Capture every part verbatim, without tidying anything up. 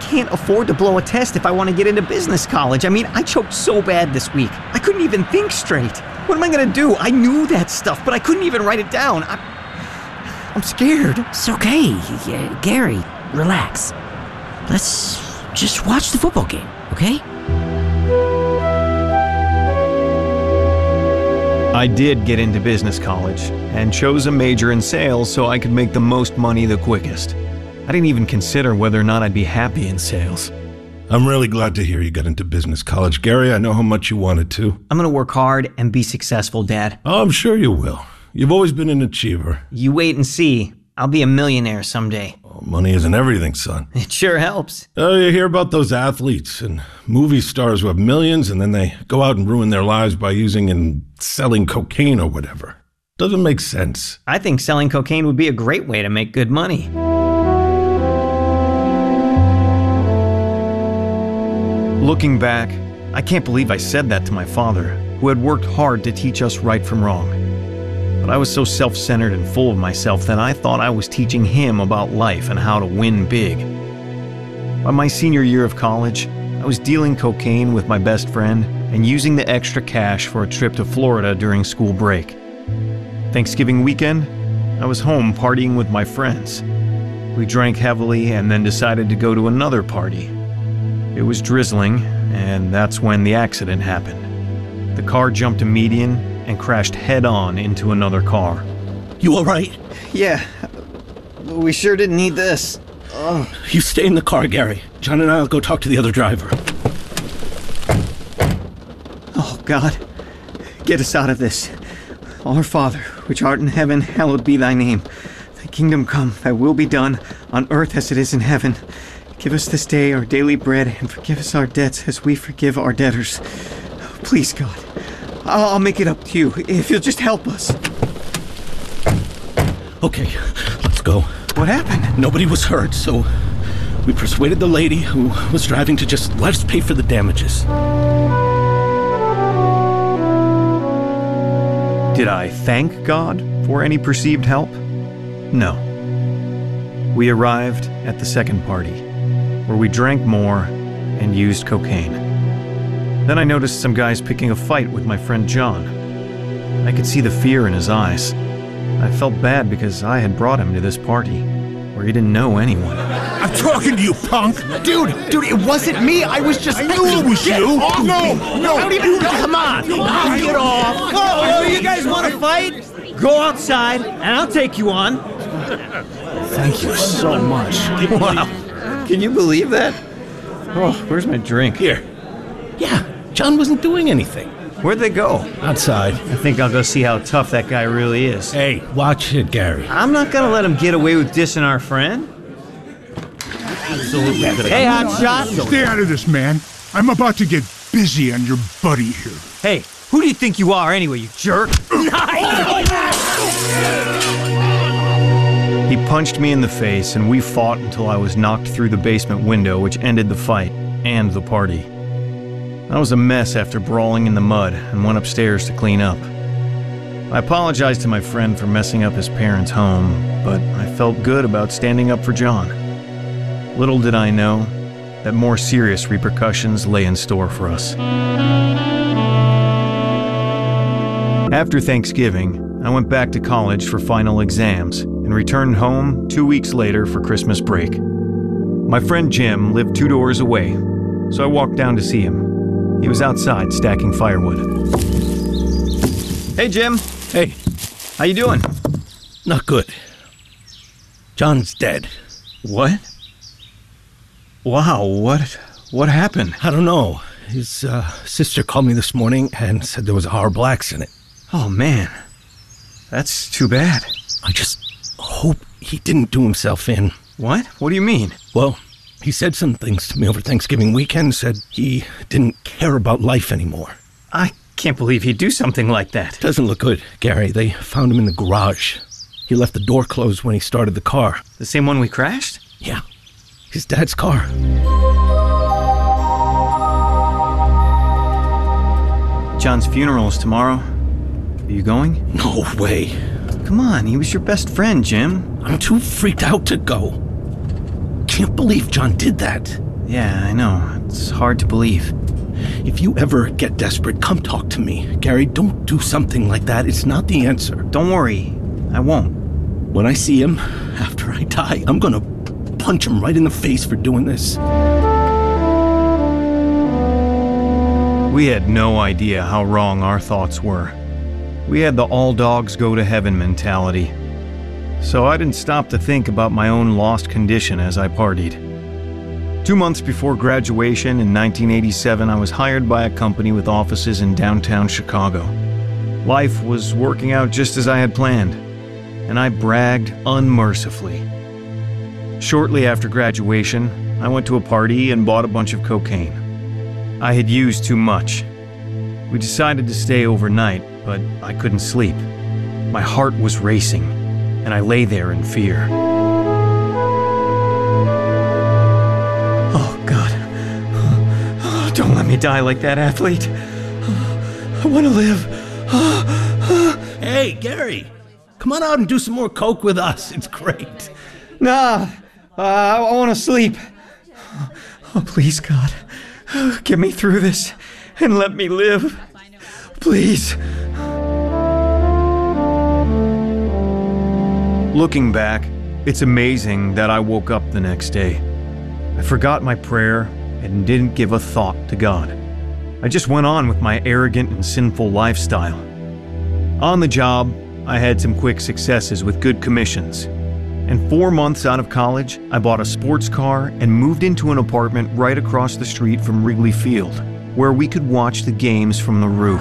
can't afford to blow a test if I want to get into business college. I mean, I choked so bad this week. I couldn't even think straight. What am I going to do? I knew that stuff, but I couldn't even write it down. I'm, I'm scared. It's okay. Yeah, Gary, relax. Let's just watch the football game, okay? I did get into business college and chose a major in sales so I could make the most money the quickest. I didn't even consider whether or not I'd be happy in sales. I'm really glad to hear you got into business college, Gary. I know how much you wanted to. I'm going to work hard and be successful, Dad. Oh, I'm sure you will. You've always been an achiever. You wait and see. I'll be a millionaire someday. Oh, money isn't everything, son. It sure helps. Oh, you hear about those athletes and movie stars who have millions and then they go out and ruin their lives by using and selling cocaine or whatever. Doesn't make sense. I think selling cocaine would be a great way to make good money. Looking back, I can't believe I said that to my father, who had worked hard to teach us right from wrong. But I was so self-centered and full of myself that I thought I was teaching him about life and how to win big. By my senior year of college, I was dealing cocaine with my best friend and using the extra cash for a trip to Florida during school break. Thanksgiving weekend, I was home partying with my friends. We drank heavily and then decided to go to another party. It was drizzling, and that's when the accident happened. The car jumped a median and crashed head-on into another car. You all right? Yeah, we sure didn't need this. Oh. You stay in the car, Gary. John and I will go talk to the other driver. Oh, God, get us out of this. Our Father, which art in heaven, hallowed be thy name. Thy kingdom come, thy will be done, on earth as it is in heaven. Give us this day our daily bread, and forgive us our debts as we forgive our debtors. Please, God, I'll, I'll make it up to you, if you'll just help us. Okay, let's go. What happened? Nobody was hurt, so we persuaded the lady who was driving to just let us pay for the damages. Did I thank God for any perceived help? No. We arrived at the second party, where we drank more and used cocaine. Then I noticed some guys picking a fight with my friend John. I could see the fear in his eyes. I felt bad because I had brought him to this party, where he didn't know anyone. I'm talking to you, punk! Dude, dude, it wasn't me. I was just... I knew it was Get you! off No, me. no! I don't even... Come on! I'll get off! Oh, you guys want to fight? Go outside, and I'll take you on. Thank you so much. Wow. Can you believe that? Oh, where's my drink? Here. Yeah, John wasn't doing anything. Where'd they go? Outside. I think I'll go see how tough that guy really is. Hey, watch it, Gary. I'm not gonna let him get away with dissing our friend. Absolutely. Hey, hotshot. Stay out of this, man. I'm about to get busy on your buddy here. Hey, who do you think you are anyway, you jerk? He punched me in the face, and we fought until I was knocked through the basement window, which ended the fight and the party. I was a mess after brawling in the mud and went upstairs to clean up. I apologized to my friend for messing up his parents' home, but I felt good about standing up for John. Little did I know that more serious repercussions lay in store for us. After Thanksgiving, I went back to college for final exams and returned home two weeks later for Christmas break. My friend Jim lived two doors away, so I walked down to see him. He was outside stacking firewood. Hey, Jim. Hey. How you doing? Not good. John's dead. What? Wow, what what happened? I don't know. His uh, sister called me this morning and said there was a horrible accident. Oh, man. That's too bad. I just hope he didn't do himself in. What? What do you mean? Well, he said some things to me over Thanksgiving weekend, said he didn't care about life anymore. I can't believe he'd do something like that. Doesn't look good, Gary. They found him in the garage. He left the door closed when he started the car. The same one we crashed? Yeah. His dad's car. John's funeral is tomorrow. Are you going? No way. Come on, he was your best friend, Jim. I'm too freaked out to go. Can't believe John did that. Yeah, I know. It's hard to believe. If you ever get desperate, come talk to me. Gary, don't do something like that. It's not the answer. Don't worry. I won't. When I see him, after I die, I'm gonna punch him right in the face for doing this. We had no idea how wrong our thoughts were. We had the all dogs go to heaven mentality. So I didn't stop to think about my own lost condition as I partied. Two months before graduation in nineteen eighty-seven, I was hired by a company with offices in downtown Chicago. Life was working out just as I had planned, and I bragged unmercifully. Shortly after graduation, I went to a party and bought a bunch of cocaine. I had used too much. We decided to stay overnight, but I couldn't sleep. My heart was racing, and I lay there in fear. Oh, God. Oh, don't let me die like that, athlete. I want to live. Hey, Gary, come on out and do some more coke with us. It's great. Nah, uh, I want to sleep. Oh, please, God. Get me through this and let me live. Please. Looking back, it's amazing that I woke up the next day. I forgot my prayer and didn't give a thought to God. I just went on with my arrogant and sinful lifestyle. On the job, I had some quick successes with good commissions. And four months out of college, I bought a sports car and moved into an apartment right across the street from Wrigley Field, where we could watch the games from the roof.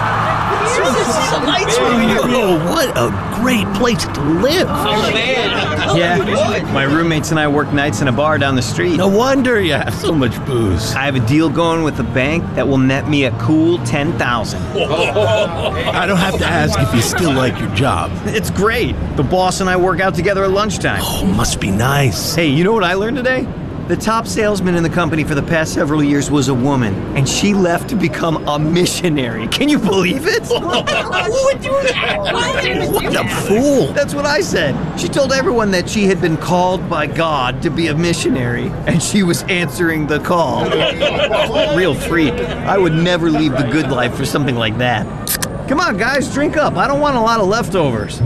Oh, what a great place to live. Yeah, my roommates and I work nights in a bar down the street. No wonder you have so much booze. I have a deal going with a bank that will net me a cool ten thousand dollars. I don't have to ask if you still like your job. It's great. The boss and I work out together at lunchtime. Oh, must be nice. Hey, you know what I learned today? The top salesman in the company for the past several years was a woman, and she left to become a missionary. Can you believe it? What a fool. That's what I said. She told everyone that she had been called by God to be a missionary, and she was answering the call. Real freak. I would never leave the good life for something like that. Come on, guys, drink up. I don't want a lot of leftovers.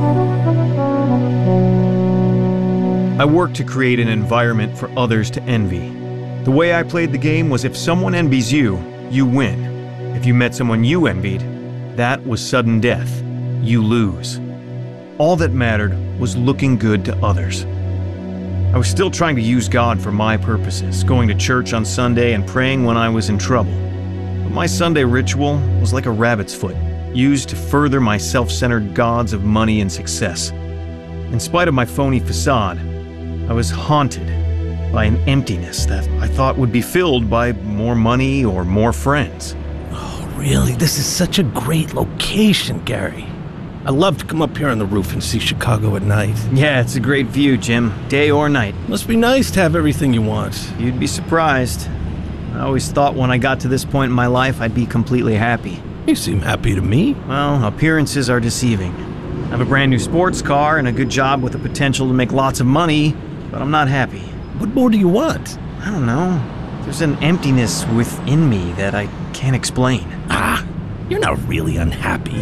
I worked to create an environment for others to envy. The way I played the game was if someone envies you, you win. If you met someone you envied, that was sudden death. You lose. All that mattered was looking good to others. I was still trying to use God for my purposes, going to church on Sunday and praying when I was in trouble. But my Sunday ritual was like a rabbit's foot, used to further my self-centered gods of money and success. In spite of my phony facade, I was haunted by an emptiness that I thought would be filled by more money or more friends. Oh, really? This is such a great location, Gary. I love to come up here on the roof and see Chicago at night. Yeah, it's a great view, Jim. Day or night. Must be nice to have everything you want. You'd be surprised. I always thought when I got to this point in my life, I'd be completely happy. You seem happy to me. Well, appearances are deceiving. I have a brand new sports car and a good job with the potential to make lots of money, but I'm not happy. What more do you want? I don't know. There's an emptiness within me that I can't explain. Ah, you're not really unhappy.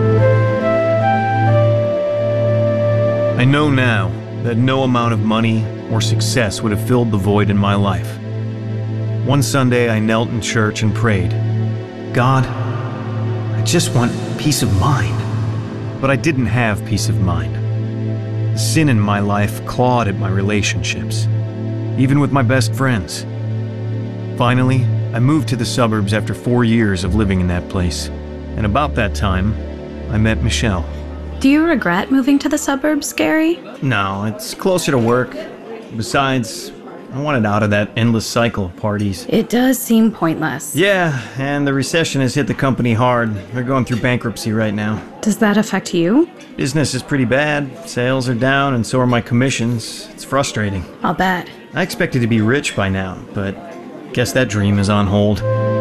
I know now that no amount of money or success would have filled the void in my life. One Sunday, I knelt in church and prayed, God, I just want peace of mind. But I didn't have peace of mind. The sin in my life clawed at my relationships, even with my best friends. Finally, I moved to the suburbs after four years of living in that place. And about that time, I met Michelle. Do you regret moving to the suburbs, Gary? No, it's closer to work. Besides, I wanted out of that endless cycle of parties. It does seem pointless. Yeah, and the recession has hit the company hard. They're going through bankruptcy right now. Does that affect you? Business is pretty bad. Sales are down, and so are my commissions. It's frustrating. I'll bet. I expected to be rich by now, but guess that dream is on hold.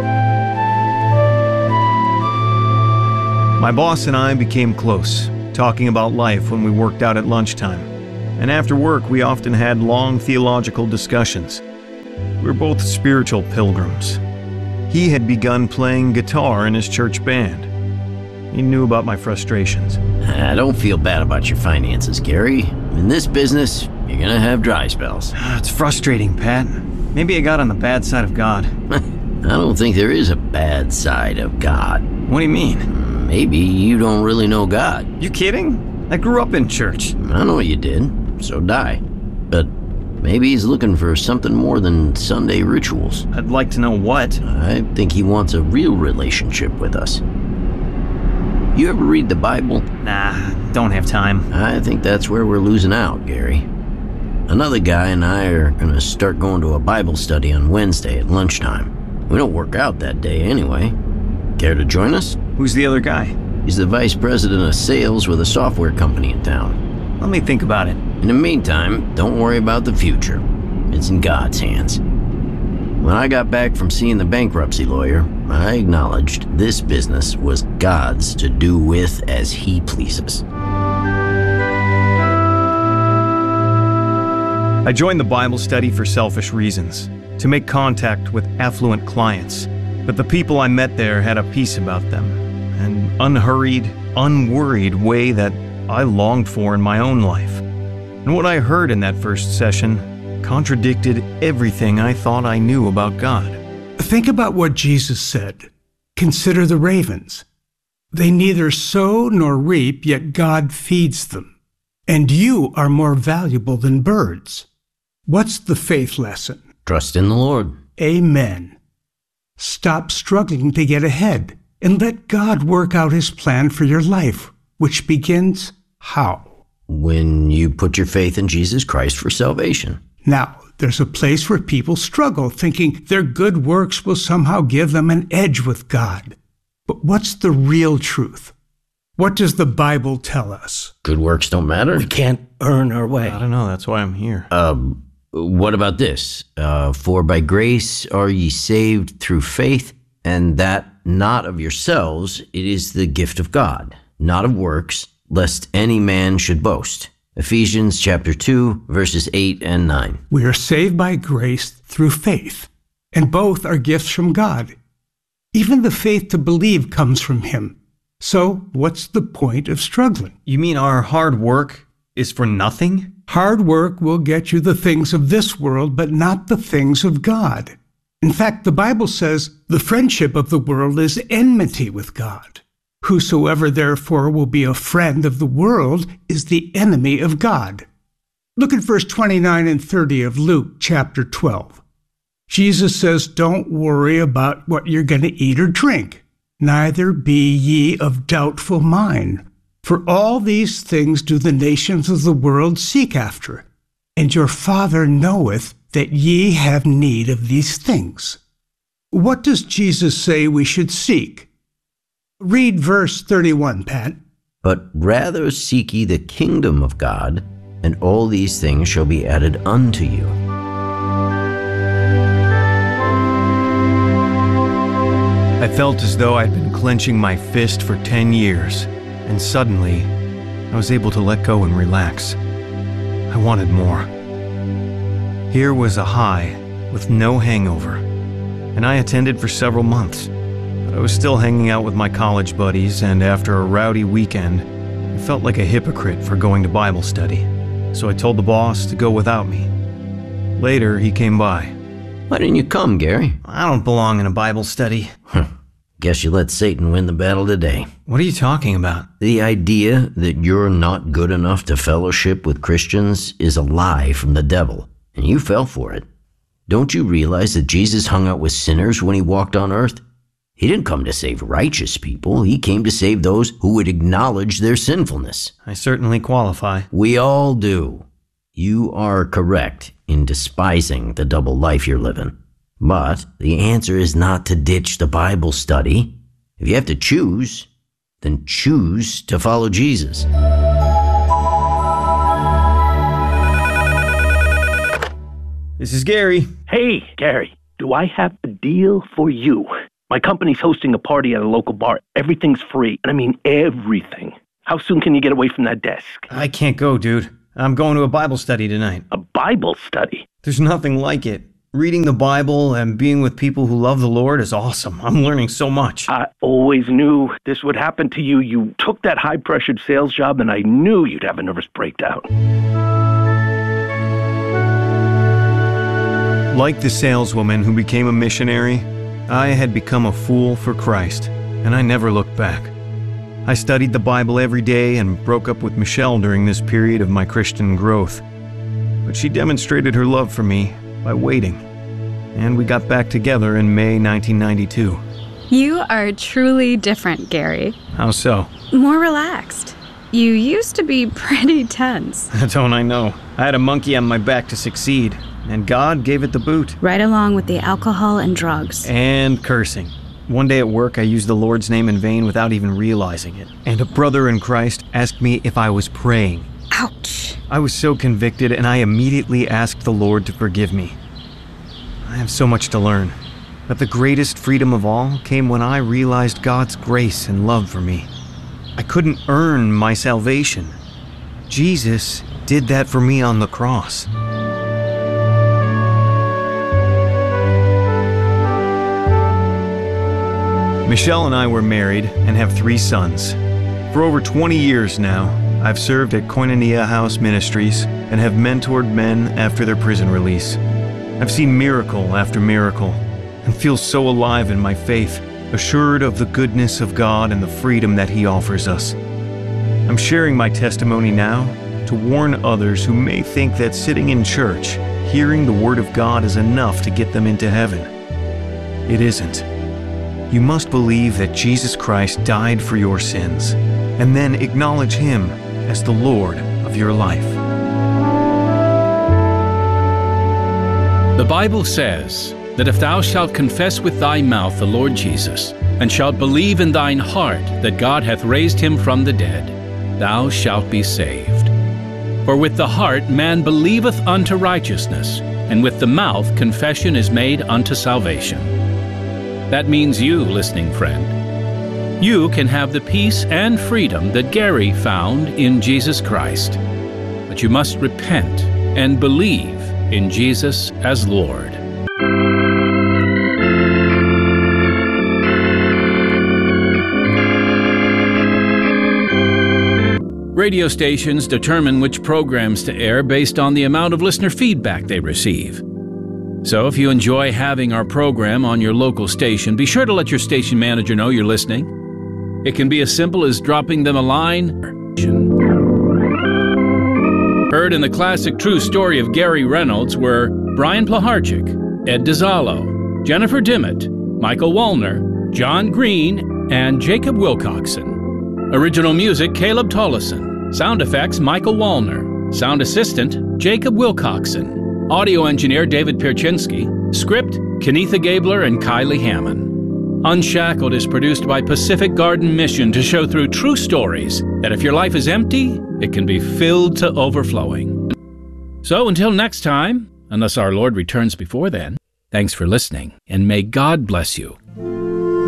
My boss and I became close, talking about life when we worked out at lunchtime. And after work, we often had long theological discussions. We were both spiritual pilgrims. He had begun playing guitar in his church band. He knew about my frustrations. I don't feel bad about your finances, Gary. In this business, you're gonna have dry spells. It's frustrating, Pat. Maybe I got on the bad side of God. I don't think there is a bad side of God. What do you mean? Maybe you don't really know God. You kidding? I grew up in church. I know you did. So die. But maybe he's looking for something more than Sunday rituals. I'd like to know what. I think he wants a real relationship with us. You ever read the Bible? Nah, don't have time. I think that's where we're losing out, Gary. Another guy and I are gonna start going to a Bible study on Wednesday at lunchtime. We don't work out that day anyway. Care to join us? Who's the other guy? He's the vice president of sales with a software company in town. Let me think about it. In the meantime, don't worry about the future. It's in God's hands. When I got back from seeing the bankruptcy lawyer, I acknowledged this business was God's to do with as he pleases. I joined the Bible study for selfish reasons, to make contact with affluent clients. But the people I met there had a peace about them, an unhurried, unworried way that I longed for in my own life. And what I heard in that first session contradicted everything I thought I knew about God. Think about what Jesus said. Consider the ravens. They neither sow nor reap, yet God feeds them. And you are more valuable than birds. What's the faith lesson? Trust in the Lord. Amen. Stop struggling to get ahead and let God work out his plan for your life, which begins how? When you put your faith in Jesus Christ for salvation. Now, there's a place where people struggle, thinking their good works will somehow give them an edge with God. But what's the real truth? What does the Bible tell us? Good works don't matter? We can't earn our way. I don't know, that's why I'm here. Um, what about this? Uh, for by grace are ye saved through faith, and that not of yourselves, it is the gift of God, not of works, lest any man should boast. Ephesians chapter two, verses eight and nine. We are saved by grace through faith, and both are gifts from God. Even the faith to believe comes from him. So what's the point of struggling? You mean our hard work is for nothing? Hard work will get you the things of this world, but not the things of God. In fact, the Bible says the friendship of the world is enmity with God. Whosoever therefore will be a friend of the world is the enemy of God. Look at verse twenty-nine and thirty of Luke chapter twelve. Jesus says, don't worry about what you're going to eat or drink, neither be ye of doubtful mind. For all these things do the nations of the world seek after, and your Father knoweth that ye have need of these things. What does Jesus say we should seek? Read verse thirty-one, Pat. But rather seek ye the kingdom of God, and all these things shall be added unto you. I felt as though I'd been clenching my fist for ten years, and suddenly, I was able to let go and relax. I wanted more. Here was a high with no hangover, and I attended for several months. But I was still hanging out with my college buddies, and after a rowdy weekend, I felt like a hypocrite for going to Bible study. So I told the boss to go without me. Later, he came by. Why didn't you come, Gary? I don't belong in a Bible study. Huh. Guess you let Satan win the battle today. What are you talking about? The idea that you're not good enough to fellowship with Christians is a lie from the devil, and you fell for it. Don't you realize that Jesus hung out with sinners when he walked on earth? He didn't come to save righteous people. He came to save those who would acknowledge their sinfulness. I certainly qualify. We all do. You are correct in despising the double life you're living. But the answer is not to ditch the Bible study. If you have to choose, then choose to follow Jesus. This is Gary. Hey, Gary, do I have a deal for you? My company's hosting a party at a local bar. Everything's free, and I mean everything. How soon can you get away from that desk? I can't go, dude. I'm going to a Bible study tonight. A Bible study? There's nothing like it. Reading the Bible and being with people who love the Lord is awesome. I'm learning so much. I always knew this would happen to you. You took that high-pressured sales job, and I knew you'd have a nervous breakdown. Like the saleswoman who became a missionary, I had become a fool for Christ, and I never looked back. I studied the Bible every day and broke up with Michelle during this period of my Christian growth. But she demonstrated her love for me by waiting, and we got back together in May nineteen ninety-two. You are truly different, Gary. How so? More relaxed. You used to be pretty tense. Don't I know? I had a monkey on my back to succeed, and God gave it the boot. Right along with the alcohol and drugs. And cursing. One day at work, I used the Lord's name in vain without even realizing it. And a brother in Christ asked me if I was praying. Ouch. I was so convicted, and I immediately asked the Lord to forgive me. I have so much to learn. But the greatest freedom of all came when I realized God's grace and love for me. I couldn't earn my salvation. Jesus did that for me on the cross. Michelle and I were married and have three sons. For over twenty years now, I've served at Koinonia House Ministries and have mentored men after their prison release. I've seen miracle after miracle and feel so alive in my faith, assured of the goodness of God and the freedom that He offers us. I'm sharing my testimony now to warn others who may think that sitting in church, hearing the Word of God is enough to get them into heaven. It isn't. You must believe that Jesus Christ died for your sins, and then acknowledge Him as the Lord of your life. The Bible says that if thou shalt confess with thy mouth the Lord Jesus, and shalt believe in thine heart that God hath raised him from the dead, thou shalt be saved. For with the heart man believeth unto righteousness, and with the mouth confession is made unto salvation. That means you, listening friend. You can have the peace and freedom that Gary found in Jesus Christ. But you must repent and believe in Jesus as Lord. Radio stations determine which programs to air based on the amount of listener feedback they receive. So if you enjoy having our program on your local station, be sure to let your station manager know you're listening. It can be as simple as dropping them a line. Heard in the classic true story of Gary Reynolds were Brian Plaharchik, Ed DiZallo, Jennifer Dimmitt, Michael Wallner, John Green, and Jacob Wilcoxon. Original music, Caleb Tollison. Sound effects, Michael Wallner. Sound assistant, Jacob Wilcoxon. Audio engineer, David Pierczynski. Script, Kenitha Gabler and Kylie Hammond. Unshackled is produced by Pacific Garden Mission to show through true stories that if your life is empty, it can be filled to overflowing. So until next time, unless our Lord returns before then, thanks for listening, and may God bless you.